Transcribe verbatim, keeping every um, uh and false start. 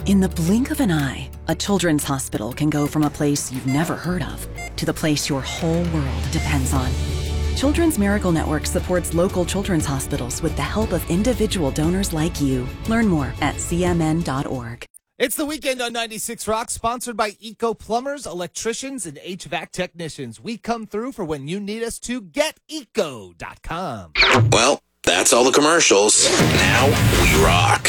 In the blink of an eye, a children's hospital can go from a place you've never heard of to the place your whole world depends on. Children's Miracle Network supports local children's hospitals with the help of individual donors like you. Learn more at c m n dot org. It's the weekend on ninety-six Rock, sponsored by Eco Plumbers, Electricians, and H V A C Technicians. We come through for when you need us to. get eco dot com. Well, that's all the commercials. Now we rock.